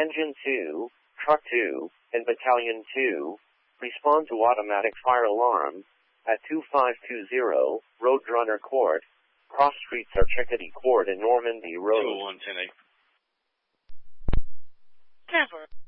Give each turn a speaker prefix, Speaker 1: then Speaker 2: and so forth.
Speaker 1: Engine 2, Truck 2, and Battalion 2, respond to automatic fire alarm at 2520 Roadrunner Court, Cross Streets Archegady Court and Normandy Road.
Speaker 2: 201-10-8.
Speaker 3: Never.